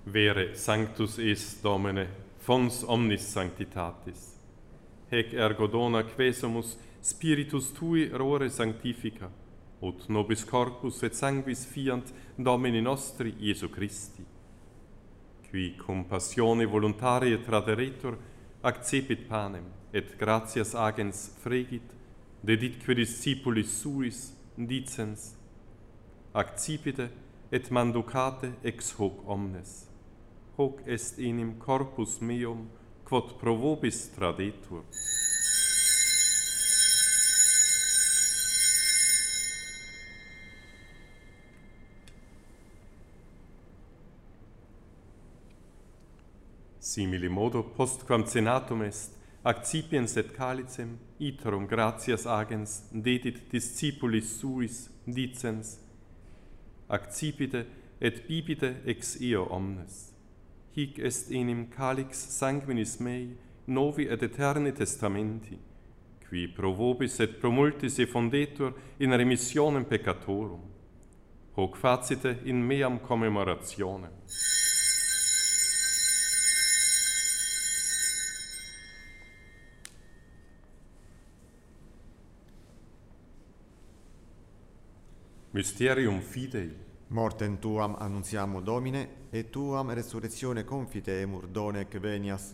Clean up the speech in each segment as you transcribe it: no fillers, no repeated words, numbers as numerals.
Vere sanctus es Domine, fons omnis sanctitatis. Hec ergo dona quesumus spiritus tui rore sanctifica, ut nobis corpus et sanguis fiant Domini nostri Iesu Christi. Qui cum passione voluntarie traderetur, accepit panem, et gratias agens fregit, deditque discipulis suis, dicens, accipite et manducate ex hoc omnes. Hoc est enim corpus meum, quod pro vobis tradetur. Simili modo, postquam cenatum est, accipiens et calicem, iterum gratias agens dedit discipulis suis, dicens, accipite et bibite ex eo omnes. Hic est enim calix sanguinis mei, novi et eterni testamenti, qui pro vobis et pro multis effundetur in remissionem peccatorum. Hoc facite in meam commemorationem. Mysterium Fidei. Mortem tuam annunziamo, Domine, et tuam resurrectione confitemur, donec venias.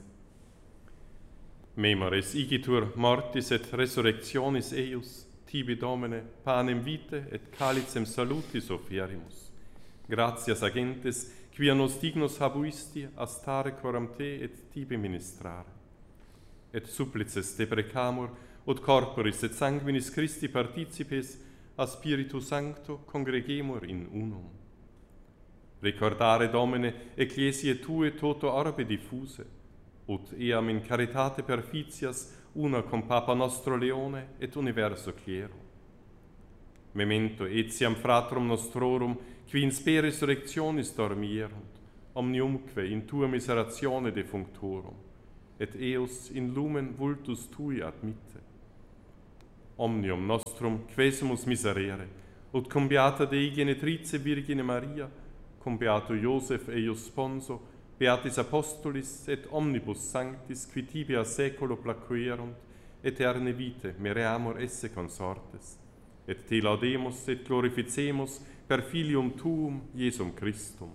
Memores igitur mortis et resurrectionis eius, tibi Domine, panem vitae et calicem salutis oferimus. Gratias agentes, quia nos dignus habuisti astare coram te et tibi ministrare. Et supplices deprecamur, ut corporis et sanguinis Christi participes, a Spiritu Sancto congregemur in unum. Recordare, Domine, ecclesiae Tue toto orbe diffuse, ut eam in caritate perficias una cum Papa nostro Leone et universo clero. Memento etiam fratrum nostrorum, qui in spe resurrectionis dormierunt, omniumque in Tua miseratione defunctorum, et eos in lumen vultus Tui admitte. Omnium nostrum quesumus miserere, ut cum beata Dei Genetrice Virgine Maria, cum beato Iosef eius sponso, beatis apostolis et omnibus sanctis qui tibi a saeculo placuerunt, eterne vitae mereamur esse consortes, et te laudemus et glorificemus per filium tuum Iesum Christum.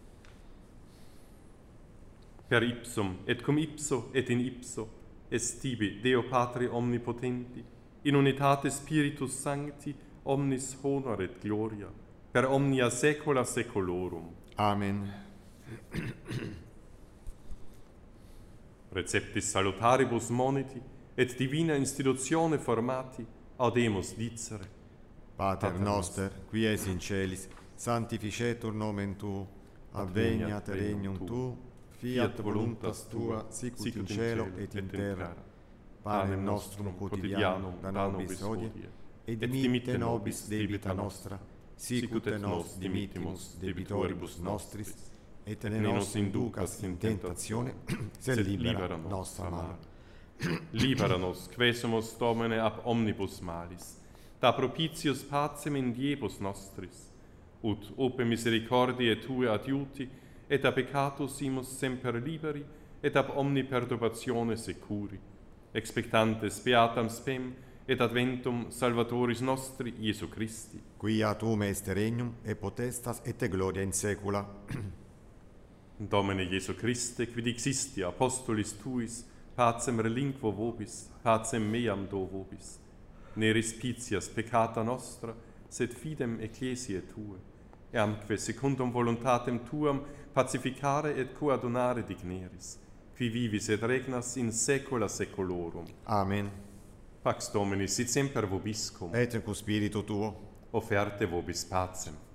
Per ipsum et cum ipso et in ipso est tibi Deo Patri omnipotenti, in unitate Spiritus Sancti, omnis honor et gloria, per omnia saecula saeculorum. Amen. Receptis salutaribus moniti, et divina institutione formati, audemus dicere. Pater noster, qui es in celis, sanctificetur nomen Tuum, adveniat regnum Tuum, fiat voluntas Tua, sicut in cielo et in terra. Panem nostrum quotidianum da nobis hodie, et dimitte nobis debita nostra, sicut et nos dimittimus debitoribus nostris, et ne nos inducas in tentatione, sed libera nos a malo. Libera nos, quesumus Domine ab omnibus malis, da propitius pacem in diebus nostris, ut ope misericordiae Tue adiuti, et a peccatus imus semper liberi, et ab omni perturbatione securi, expectantes beatam spem et adventum Salvatoris nostri Iesu Christi. Quia Tuum est regnum et potestas et gloria in saecula. Domine Iesu Christe, quid existi apostolis Tuis, pacem relinquo vobis, pacem meam do vobis. Ne respicias peccata nostra, sed fidem ecclesiae Tue, eamque secundum voluntatem Tuam pacificare et coadunare digneris, qui vivis et regnas in saecula saeculorum. Amen. Pax Domini sit semper vobiscum. Et cum spiritu tuo. Offerte vobis pacem.